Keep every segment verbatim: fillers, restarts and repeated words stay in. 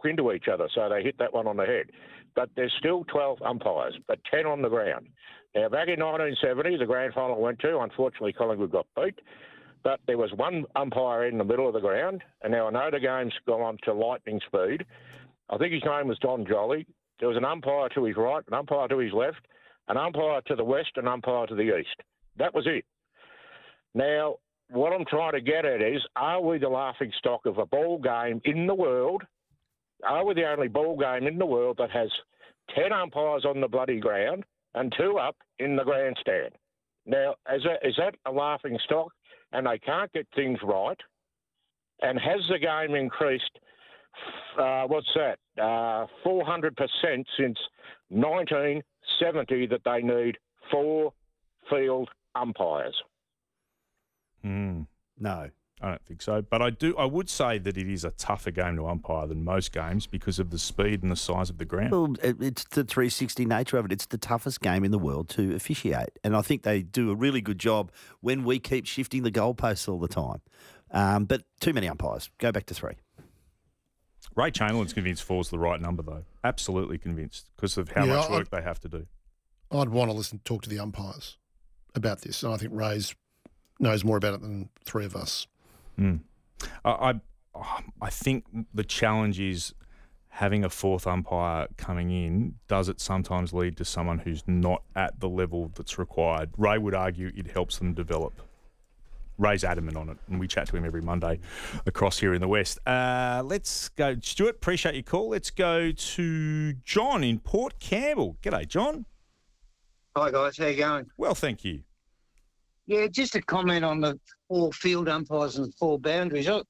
walk into each other, so they hit that one on the head. But there's still twelve umpires, but ten on the ground. Now, back in nineteen seventy, the grand final I went to, unfortunately Collingwood got beat, but there was one umpire in the middle of the ground, and now I know the game's gone on to lightning speed. I think his name was Don Jolly. There was an umpire to his right, an umpire to his left, an umpire to the west, an umpire to the east. That was it. Now, what I'm trying to get at is, are we the laughing stock of a ball game in the world? Are we the only ball game in the world that has ten umpires on the bloody ground and two up in the grandstand? Now, is that, is that a laughing stock and they can't get things right? And has the game increased, uh, what's that, uh, four hundred percent since nineteen seventy that they need four field umpires? Mm. No. I don't think so. But I do. I would say that it is a tougher game to umpire than most games because of the speed and the size of the ground. Well, it's the three sixty nature of it. It's the toughest game in the world to officiate. And I think they do a really good job when we keep shifting the goalposts all the time. Um, but too many umpires. Go back to three. Ray Chamberlain's convinced four's the right number, though. Absolutely convinced because of how Yeah, much I- work they have to do. I'd want to listen, talk to the umpires about this, and I think Ray's knows more about it than three of us. Mm. I, I I think the challenge is having a fourth umpire coming in. Does it sometimes lead to someone who's not at the level that's required? Ray would argue it helps them develop. Ray's adamant on it, and we chat to him every Monday across here in the West. Uh, let's go, Stuart. Appreciate your call. Let's go to John in Port Campbell. G'day, John. Hi, guys. How you going? Well, thank you. Yeah, just a comment on the four field umpires and four boundaries. Oh,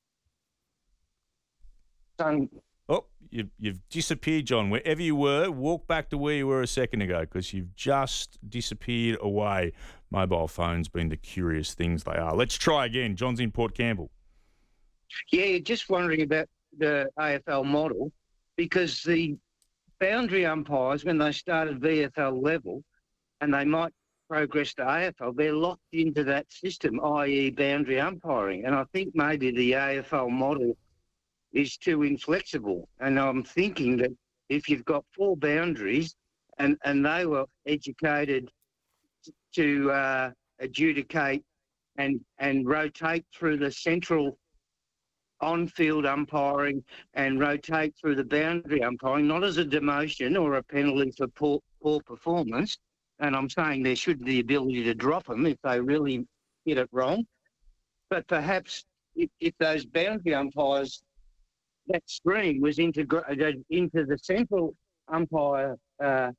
done. Oh, you've, you've disappeared, John. Wherever you were, walk back to where you were a second ago because you've just disappeared away. Mobile phones being the curious things they are. Let's try again. John's in Port Campbell. Yeah, just wondering about the A F L model because the boundary umpires, when they started V F L level, and they might progress to A F L, they're locked into that system, that is boundary umpiring. And I think maybe the A F L model is too inflexible. And I'm thinking that if you've got four boundaries and, and they were educated to uh, adjudicate and, and rotate through the central on-field umpiring and rotate through the boundary umpiring, not as a demotion or a penalty for poor, poor performance, and I'm saying there should be the ability to drop them if they really get it wrong. But perhaps if, if those boundary umpires, that stream was integrated into the central umpire. Uh,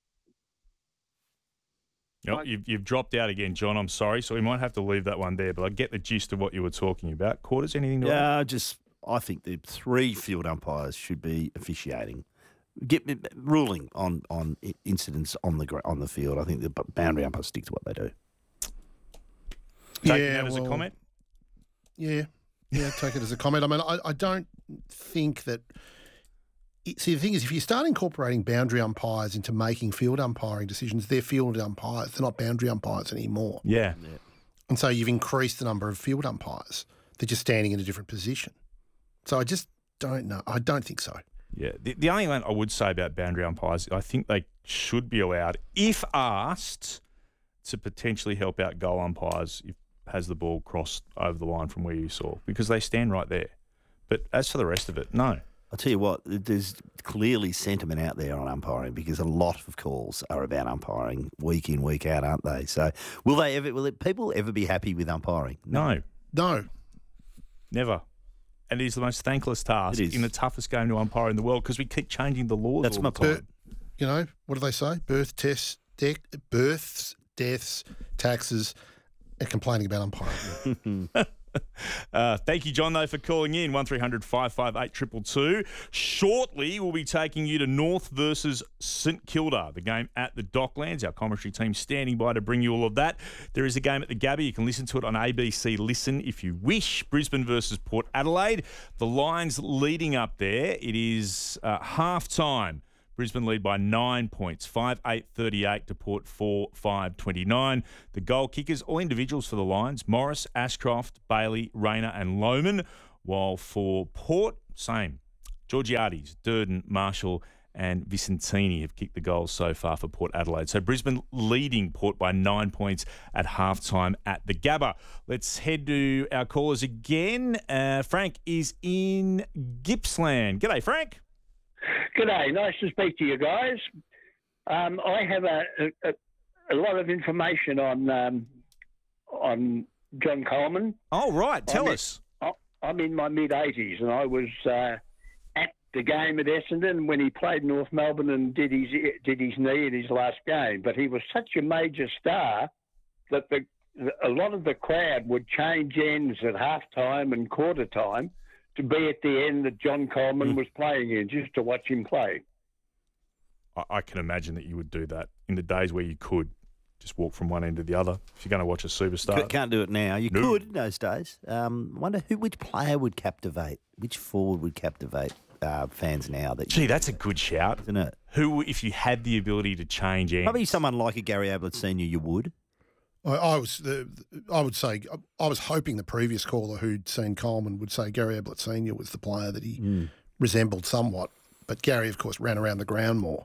Yep, you've, you've dropped out again, John. I'm sorry. So we might have to leave that one there, but I get the gist of what you were talking about. Quarters, anything to add? Yeah, just I think the three field umpires should be officiating. Get ruling on, on incidents on the gr- on the field. I think the boundary umpires stick to what they do. Taking yeah, that as well, a comment? Yeah, yeah, take it as a comment. I mean, I, I don't think that. See, the thing is, if you start incorporating boundary umpires into making field umpiring decisions, they're field umpires. They're not boundary umpires anymore. Yeah. Yeah. And so you've increased the number of field umpires. They're just standing in a different position. So I just don't know. I don't think so. Yeah. The, the only thing I would say about boundary umpires, I think they should be allowed, if asked, to potentially help out goal umpires if has the ball crossed over the line from where you saw, because they stand right there. But as for the rest of it, no. I'll tell you what, there's clearly sentiment out there on umpiring because a lot of calls are about umpiring week in, week out, aren't they? So will they ever, will it, people ever be happy with umpiring? No. No. Never. And it is the most thankless task It is. in the toughest game to umpire in the world because we keep changing the laws That's all my the time. point. You know, what do they say? Birth tests, de- births, deaths, taxes, and complaining about umpiring. Uh, thank you, John, though, for calling in. one three hundred five five eight two two two. Shortly, we'll be taking you to North versus St Kilda, the game at the Docklands. Our commentary team standing by to bring you all of that. There is a game at the Gabba. You can listen to it on A B C Listen if you wish. Brisbane versus Port Adelaide. The lines leading up there, it is uh, half-time. Brisbane lead by nine points, five eight thirty-eight to Port four five twenty-nine. The goal kickers, all individuals for the Lions, Morris, Ashcroft, Bailey, Rayner and Lohman. While for Port, same. Georgiades, Durden, Marshall and Vicentini have kicked the goals so far for Port Adelaide. So Brisbane leading Port by nine points at halftime at the Gabba. Let's head to our callers again. Uh, Frank is in Gippsland. G'day, Frank. G'day. Nice to speak to you guys. Um, I have a, a, a lot of information on um, on John Coleman. Oh, right. Tell I'm us. In, I'm in my mid-eighties and I was uh, at the game at Essendon when he played North Melbourne and did his did his knee in his last game. But he was such a major star that the, the a lot of the crowd would change ends at half-time and quarter time to be at the end that John Coleman mm. was playing in, just to watch him play. I, I can imagine that you would do that in the days where you could just walk from one end to the other. If you're going to watch a superstar, can't do it now. You no. could in those days. Um, wonder who, which player would captivate, which forward would captivate uh, fans now? That gee, that's a good shout, isn't it? Who, if you had the ability to change ends? Probably someone like a Gary Ablett Senior You would. I, I was, the, I would say, I was hoping the previous caller who'd seen Coleman would say Gary Ablett Senior was the player that he mm. resembled somewhat. But Gary, of course, ran around the ground more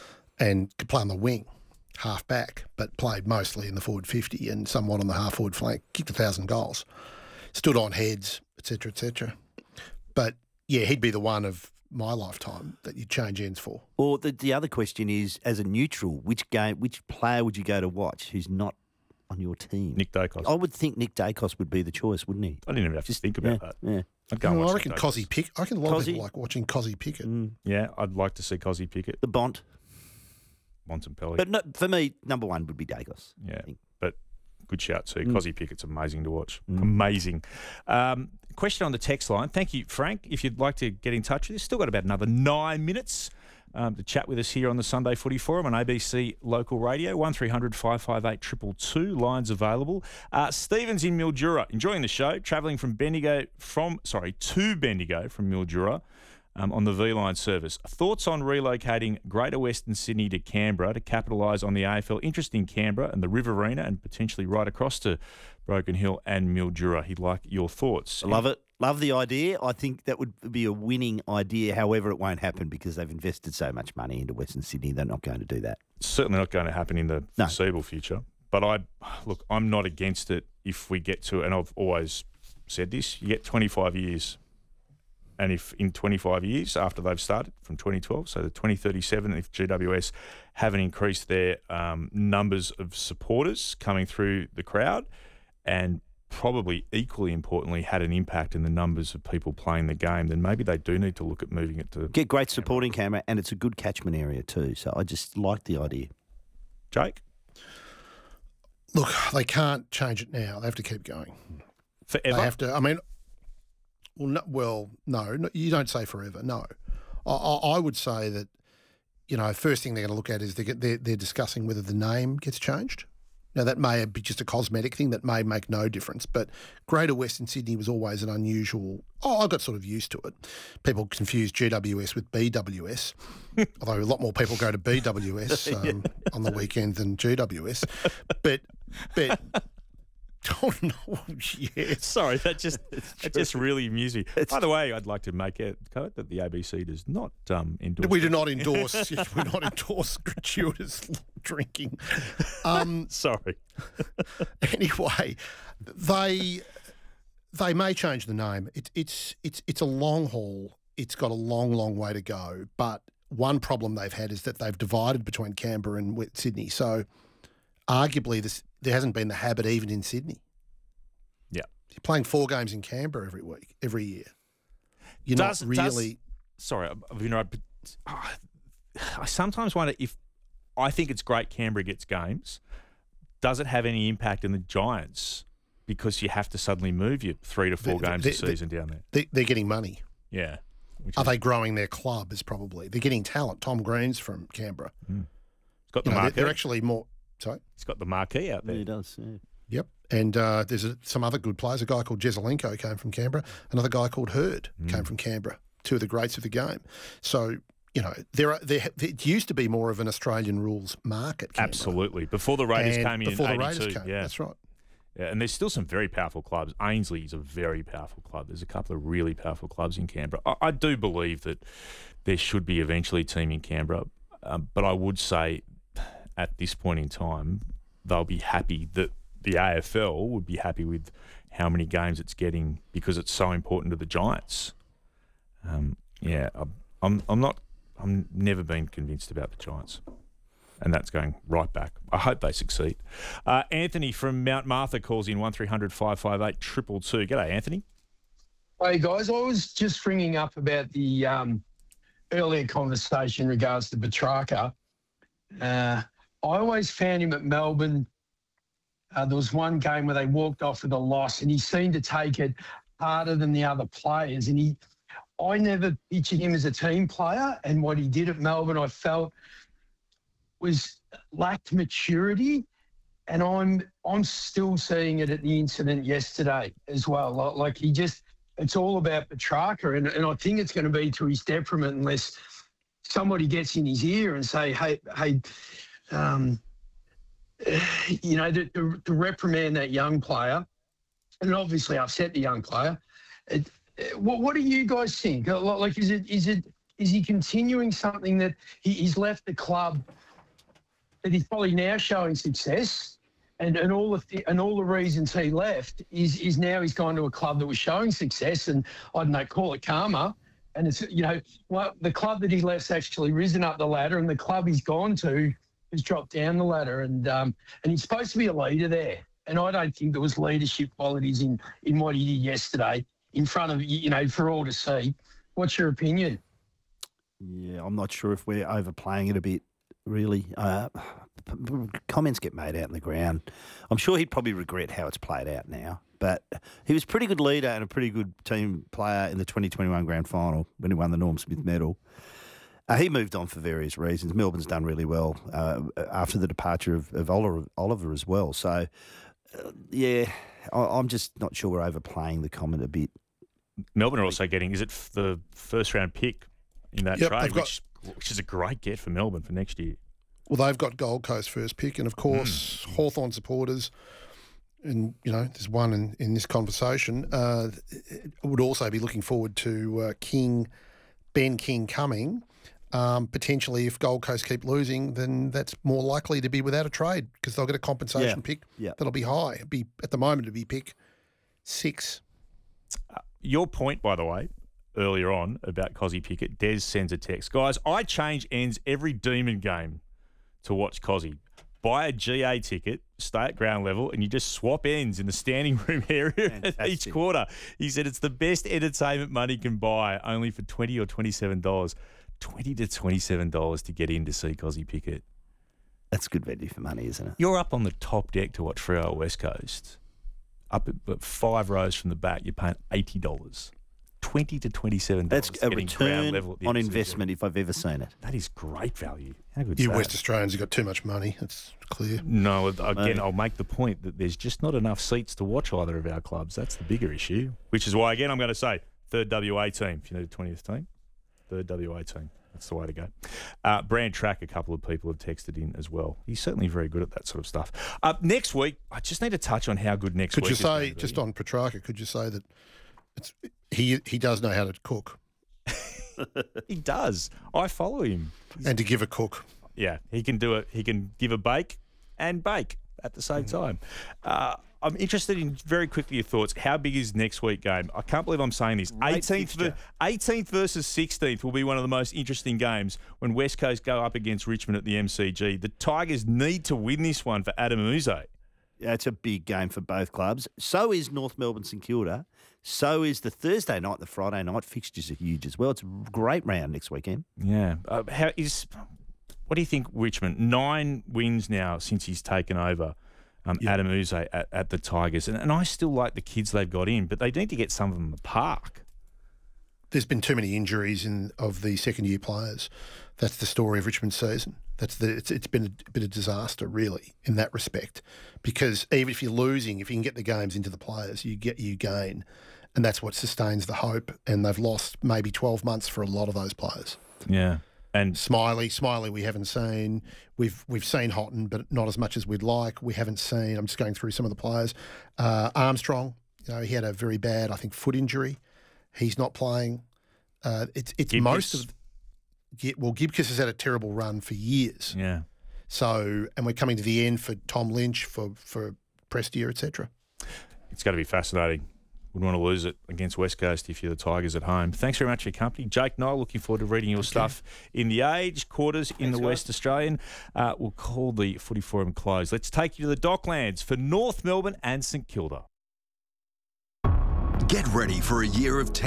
and could play on the wing, half back, but played mostly in the forward fifty and somewhat on the half forward flank. Kicked a thousand goals, stood on heads, et cetera, et cetera. But yeah, he'd be the one of my lifetime that you'd change ends for. Or the the other question is, as a neutral, which game, which player would you go to watch who's not on your team? Nick Dacos. I would think Nick Dacos would be the choice, wouldn't he? I didn't even have Just to think about yeah, that. Yeah. I'd go and Well, watch I reckon Nick Cozzy Dacos. Pickett. I reckon a lot Cozzy? of people like watching Cozzy Pickett. Mm. Yeah, I'd like to see Cozzy Pickett. The Bont. Montempelli. But no, for me, number one would be Dacos. Yeah, but good shout too. Mm. Cozzy Pickett's amazing to watch. Mm. Amazing. Um, question on the text line. Thank you, Frank. If you'd like to get in touch with us, still got about another nine minutes um, to chat with us here on the Sunday Footy Forum on A B C Local Radio. one three hundred five five eight two two two. Lines available. Uh, Stephen's in Mildura, enjoying the show, travelling from Bendigo from sorry to Bendigo from Mildura. Um, on the V-Line service. Thoughts on relocating Greater Western Sydney to Canberra to capitalise on the A F L interest in Canberra and the Riverina and potentially right across to Broken Hill and Mildura? He'd like your thoughts. I love it. Love the idea. I think that would be a winning idea. However, it won't happen because they've invested so much money into Western Sydney. They're not going to do that. It's certainly not going to happen in the No. foreseeable future. But I look, I'm not against it if we get to, and I've always said this, you get twenty-five years. And if in twenty-five years after they've started from twenty twelve, so the twenty thirty-seven, if G W S haven't increased their um, numbers of supporters coming through the crowd and probably equally importantly had an impact in the numbers of people playing the game, then maybe they do need to look at moving it to... Get great supporting camera and it's a good catchment area too. So I just like the idea. Jake? Look, they can't change it now. They have to keep going. Forever? They have to, I mean... Well, no, well, no, no, you don't say forever. No, I, I, I would say that, you know, first thing they're going to look at is they get, they're, they're discussing whether the name gets changed. Now, that may be just a cosmetic thing that may make no difference, but Greater Western Sydney was always an unusual... Oh, I got sort of used to it. People confuse G W S with B W S, although a lot more people go to B W S um, yeah. on the weekend than G W S. But... but Oh, no, yeah. Sorry, that just that just really amused me. By the way, I'd like to make it code that the A B C does not um, endorse. We do not endorse. yes, we do not endorse gratuitous drinking. Um, Sorry. Anyway, they they may change the name. It's it's it's it's a long haul. It's got a long, long way to go. But one problem they've had is that they've divided between Canberra and Sydney. So arguably, this. There hasn't been the habit even in Sydney. Yeah. You're playing four games in Canberra every week, every year. You're does, not really... Does, sorry, I've interrupted. But, oh, I sometimes wonder if I think it's great Canberra gets games. Does it have any impact in the Giants? Because you have to suddenly move your three to four they, games they, a season they, down there. They, they're getting money. Yeah. Which Are is, they growing their club is probably... They're getting talent. Tom Green's from Canberra. Mm. It's got the you know, marquee. they're, they're actually more... Sorry? He's got the marquee out there. Yeah, he does, yeah. Yep. And uh, there's a, some other good players. A guy called Jezelenko came from Canberra. Another guy called Hurd mm. came from Canberra. Two of the greats of the game. So, you know, there are there. It used to be more of an Australian rules market. Canberra. Absolutely. Before the Raiders and came in before in the eighty-two. Raiders came. Yeah. That's right. Yeah, and there's still some very powerful clubs. Ainsley is a very powerful club. There's a couple of really powerful clubs in Canberra. I, I do believe that there should be eventually a team in Canberra, um, but I would say at this point in time, they'll be happy that the A F L would be happy with how many games it's getting because it's so important to the Giants. Um, yeah, I'm, I'm, I'm not, I'm never been convinced about the Giants. And that's going right back. I hope they succeed. Uh, Anthony from Mount Martha calls in one three hundred five five eight two two two. G'day, Anthony. Hey, guys. I was just ringing up about the um, earlier conversation in regards to Petrarca. Uh, I always found him at Melbourne. Uh, there was one game where they walked off with a loss, and he seemed to take it harder than the other players. And he, I never pictured him as a team player, and what he did at Melbourne, I felt was lacked maturity, and I'm I'm still seeing it at the incident yesterday as well. Like, like he just, it's all about Petrarca, and, and I think it's going to be to his detriment unless somebody gets in his ear and say, hey, hey, um, you know, to, to, to reprimand that young player, and obviously upset the young player. It, what what do you guys think? Like, is it is it is he continuing something that he, he's left the club? That he's probably now showing success, and, and all the th- and all the reasons he left is is now he's gone to a club that was showing success, and I don't know, call it karma, and it's, you know, well, the club that he left's actually risen up the ladder, and the club he's gone to has dropped down the ladder, and um and he's supposed to be a leader there, and I don't think there was leadership qualities in in what he did yesterday in front of, you know, for all to see. What's your opinion? Yeah, I'm not sure if we're overplaying it a bit. Really, uh, comments get made out in the ground. I'm sure he'd probably regret how it's played out now, but he was a pretty good leader and a pretty good team player in the twenty twenty-one grand final when he won the Norm Smith medal. Uh, he moved on for various reasons. Melbourne's done really well uh, after the departure of, of Oliver, Oliver as well. So, uh, yeah, I, I'm just not sure we're overplaying the comment a bit. Melbourne are also getting, is it f- the first round pick in that Yep, trade, they've got- which, which is a great get for Melbourne for next year. Well, they've got Gold Coast first pick, and of course, mm. Hawthorn supporters, and you know, there's one in, in this conversation, uh, would also be looking forward to uh, King, Ben King coming. Um, potentially, if Gold Coast keep losing, then that's more likely to be without a trade because they'll get a compensation Yeah. pick Yeah. that'll be high. It'll be at the moment, it'll be pick six. Uh, your point, by the way, earlier on about Cozzy Pickett, Des sends a text. Guys, I change ends every Demon game to watch Cozzy. Buy a G A ticket, stay at ground level, and you just swap ends in the standing room area each quarter. He said it's the best entertainment money can buy, only for twenty dollars or twenty-seven dollars. twenty dollars to twenty-seven dollars to get in to see Cozzy Pickett. That's good value for money, isn't it? You're up on the top deck to watch Freo West Coast. Up at five rows from the back, you're paying eighty dollars. twenty to twenty-seven dollars. That's a return on investment if I've ever seen it. That is great value. How good You is that? West Australians have got too much money. It's clear. No, again, Mate. I'll make the point that there's just not enough seats to watch either of our clubs. That's the bigger issue, which is why, again, I'm going to say third W A team. If you need a twentieth team, third W A team. That's the way to go. Uh, Brand Track, a couple of people have texted in as well. He's certainly very good at that sort of stuff. Uh, next week, I just need to touch on how good next Could week you is going say, to be. just on Petrarca, could you say that it's he he does know how to cook He does. I follow him. and to give a cook? Yeah, he can do it. He can give a bake and bake at the same time. Uh, I'm interested in, very quickly, your thoughts. How big is next week game? I can't believe I'm saying this. Great eighteenth, fixture. ver- eighteenth versus sixteenth will be one of the most interesting games when West Coast go up against Richmond at the M C G. The Tigers need to win this one for Adam Uze. Yeah, it's a big game for both clubs. So is North Melbourne St Kilda. So is the Thursday night, the Friday night fixtures are huge as well. It's a great round next weekend. Yeah. Uh, how is? What do you think, Richmond? Nine wins now since he's taken over. Um, Yeah. Adam Uze at, at the Tigers. And, and I still like the kids they've got in, but they need to get some of them the park. There's been too many injuries in of the second year players. That's the story of Richmond's season. That's the it's, it's been a bit of disaster really in that respect, because even if you're losing, if you can get the games into the players, you get you gain, and that's what sustains the hope. And they've lost maybe twelve months for a lot of those players. Yeah. And Smiley, Smiley, we haven't seen. We've we've seen Houghton, but not as much as we'd like. We haven't seen. I'm just going through some of the players. Uh, Armstrong, you know, he had a very bad, I think, foot injury. He's not playing. Uh, it's it's Gibcus. most of. Well, Gibcus has had a terrible run for years. yeah. So, and we're coming to the end for Tom Lynch, for for Prestia, et cetera. It's going to be fascinating. Wouldn't want to lose it against West Coast if you're the Tigers at home. Thanks very much for your company. Jake Knoll, looking forward to reading your Okay. stuff in The Age, quarters in Thanks, the West Australian. Uh, we'll call the footy forum closed. Let's take you to the Docklands for North Melbourne and St Kilda. Get ready for a year of